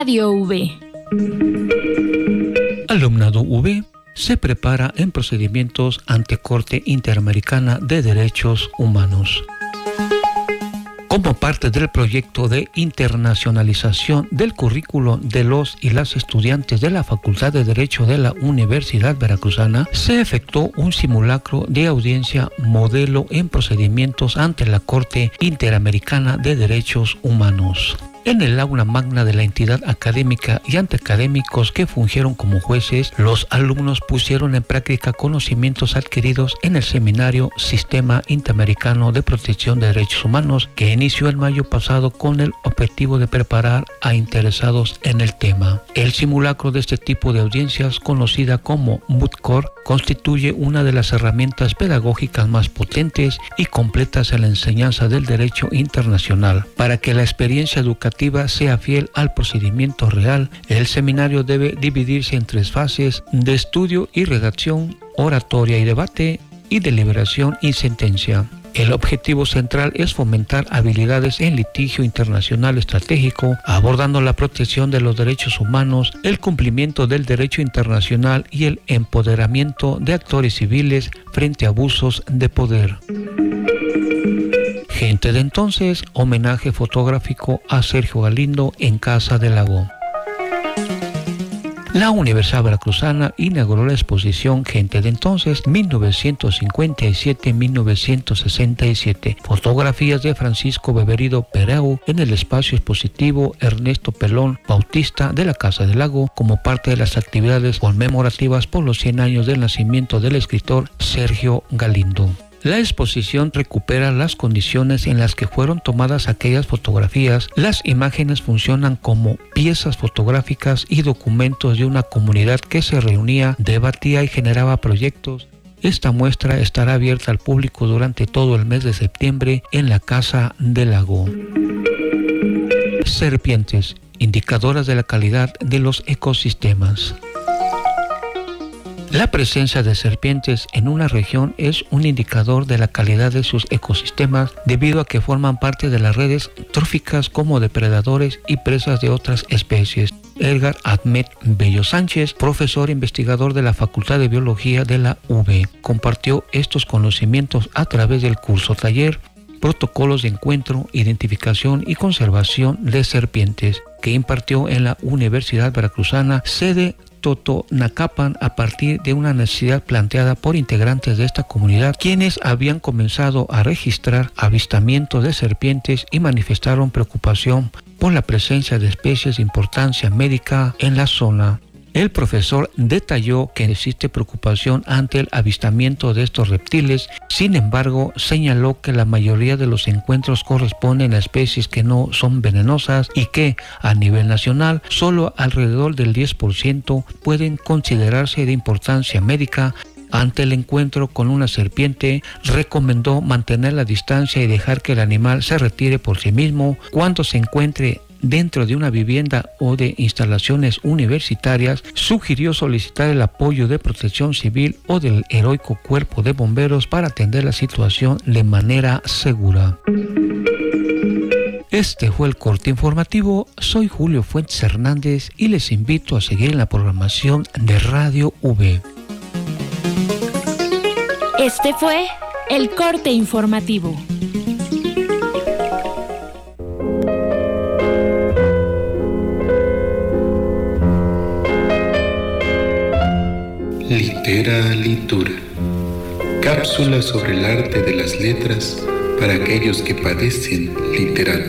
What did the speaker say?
Radio V. Alumnado V se prepara en procedimientos ante Corte Interamericana de Derechos Humanos. Como parte del proyecto de internacionalización del currículo de los y las estudiantes de la Facultad de Derecho de la Universidad Veracruzana, se efectuó un simulacro de audiencia modelo en procedimientos ante la Corte Interamericana de Derechos Humanos. En el aula magna de la entidad académica y ante académicos que fungieron como jueces, los alumnos pusieron en práctica conocimientos adquiridos en el seminario Sistema Interamericano de Protección de Derechos Humanos, que inició en mayo pasado con el objetivo de preparar a interesados en el tema. El simulacro de este tipo de audiencias, conocida como Moot Court, constituye una de las herramientas pedagógicas más potentes y completas en la enseñanza del derecho internacional. Para que la experiencia educativa sea fiel al procedimiento real, el seminario debe dividirse en 3 fases de estudio y redacción, oratoria y debate, y deliberación y sentencia. El objetivo central es fomentar habilidades en litigio internacional estratégico, abordando la protección de los derechos humanos, el cumplimiento del derecho internacional y el empoderamiento de actores civiles frente a abusos de poder. Gente de entonces, homenaje fotográfico a Sergio Galindo en Casa del Lago. La Universidad Veracruzana inauguró la exposición Gente de entonces 1957-1967, fotografías de Francisco Beberido Pereu en el espacio expositivo Ernesto Pelón Bautista de la Casa del Lago, como parte de las actividades conmemorativas por los 100 años del nacimiento del escritor Sergio Galindo. La exposición recupera las condiciones en las que fueron tomadas aquellas fotografías. Las imágenes funcionan como piezas fotográficas y documentos de una comunidad que se reunía, debatía y generaba proyectos. Esta muestra estará abierta al público durante todo el mes de septiembre en la Casa del Lago. Serpientes, indicadoras de la calidad de los ecosistemas. La presencia de serpientes en una región es un indicador de la calidad de sus ecosistemas debido a que forman parte de las redes tróficas como depredadores y presas de otras especies. Edgar Ahmed Bello Sánchez, profesor e investigador de la Facultad de Biología de la UV, compartió estos conocimientos a través del curso taller Protocolos de Encuentro, Identificación y Conservación de Serpientes, que impartió en la Universidad Veracruzana, sede Totonacapan, a partir de una necesidad planteada por integrantes de esta comunidad, quienes habían comenzado a registrar avistamientos de serpientes y manifestaron preocupación por la presencia de especies de importancia médica en la zona. El profesor detalló que existe preocupación ante el avistamiento de estos reptiles. Sin embargo, señaló que la mayoría de los encuentros corresponden a especies que no son venenosas y que, a nivel nacional, solo alrededor del 10% pueden considerarse de importancia médica. Ante el encuentro con una serpiente, recomendó mantener la distancia y dejar que el animal se retire por sí mismo. Cuando se encuentre dentro de una vivienda o de instalaciones universitarias, sugirió solicitar el apoyo de Protección Civil o del heroico Cuerpo de Bomberos para atender la situación de manera segura. Este fue el corte informativo. Soy Julio Fuentes Hernández y les invito a seguir en la programación de Radio V. Este fue el corte informativo. Literatura. Cápsula sobre el arte de las letras para aquellos que padecen literal.